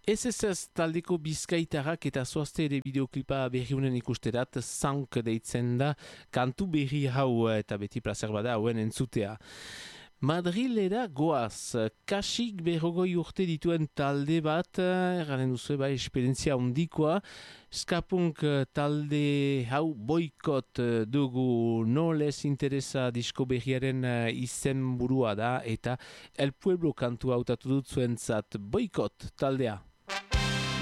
Ez taldeko bizkaitarrak eta zoazte ere bideoklipa berriunen ikusterat, Sank deitzen da, kantu berri hau eta beti placer bada hauen entzutea. Madrilera goaz, kasik berrogoi urte dituen talde bat, erranen duzu esperientzia handikoa, Skapunk talde hau boikot dugu, no les interesa disko berriaren izen burua da, eta El Pueblo kantua hautatu dut zuentzat boikot taldea.